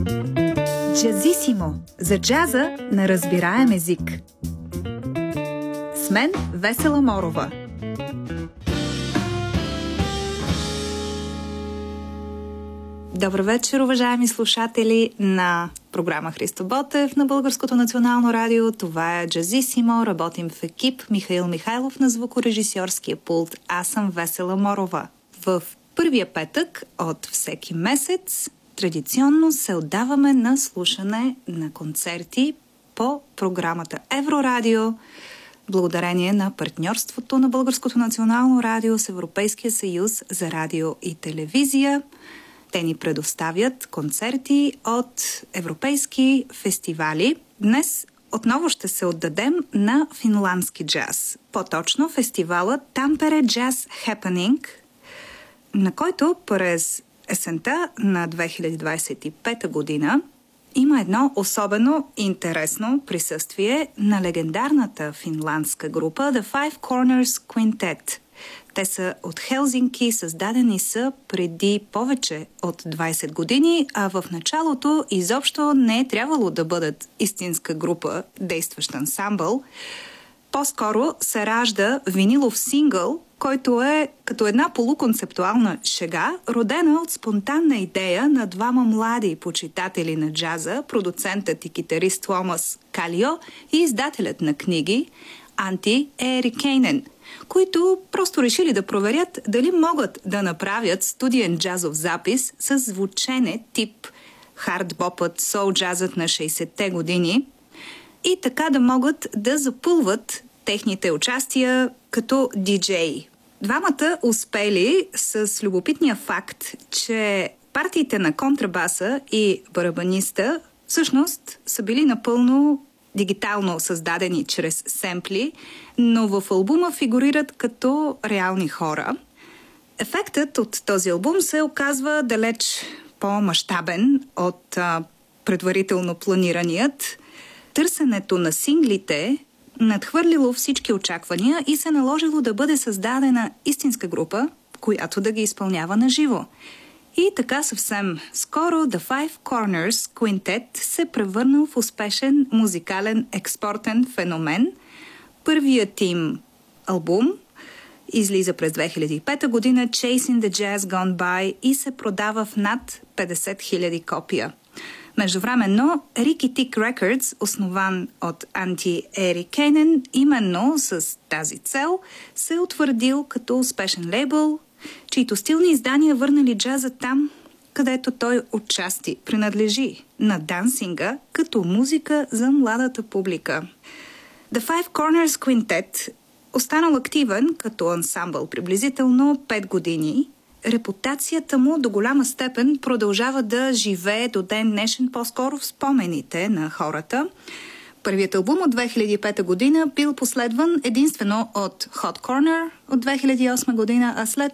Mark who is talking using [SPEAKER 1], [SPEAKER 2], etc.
[SPEAKER 1] Джазисимо – за джаза на разбираем език. С мен Весела Морова. Добър вечер, уважаеми слушатели на програма Христо Ботев на Българското национално радио. Това е Джазисимо. Работим в екип. Михаил Михайлов на звукорежисьорския пулт. Аз съм Весела Морова. В първия петък от всеки месец традиционно се отдаваме на слушане на концерти по програмата Еврорадио, благодарение на партньорството на Българското национално радио с Европейския съюз за радио и телевизия. Те ни предоставят концерти от европейски фестивали. Днес отново ще се отдадем на финландски джаз. По-точно фестивала Tampere Jazz Happening, на който през есента на 2025 година има едно особено интересно присъствие на легендарната финландска група The Five Corners Quintet. Те са от Хелзинки, създадени са преди повече от 20 години, а в началото изобщо не е трябвало да бъдат истинска група, действащ ансамбъл. По-скоро се ражда винилов сингъл, който е като една полуконцептуална шега, родена от спонтанна идея на двама млади почитатели на джаза, продуцентът и китарист Томас Калио и издателят на книги Анти Ерикейнен, които просто решили да проверят дали могат да направят студиен джазов запис с звучене тип хардбопът, соул-джазът на 60-те години и така да могат да запълват техните участия като диджеи. Двамата успели с любопитния факт, че партиите на контрабаса и барабаниста всъщност са били напълно дигитално създадени чрез семпли, но в албума фигурират като реални хора. Ефектът от този албум се оказва далеч по-мащабен от предварително планираният. Търсенето на синглите надхвърлило всички очаквания и се наложило да бъде създадена истинска група, която да ги изпълнява на живо. И така съвсем скоро The Five Corners Quintet се превърнал в успешен музикален експортен феномен. Първият им албум излиза през 2005 година Chasing the Jazz Gone By и се продава в над 50 000 копия. Междувременно Ricky Tick Records, основан от Анти Ерикейнен, именно с тази цел се утвърдил като успешен лейбъл, чието стилни издания върнали джаза там, където той отчасти принадлежи на дансинга като музика за младата публика. The Five Corners Quintet останал активен като ансамбъл приблизително 5 години. Репутацията му до голяма степен продължава да живее до ден днешен по-скоро в спомените на хората. Първият албум от 2005 година бил последван единствено от Hot Corner от 2008 година, а след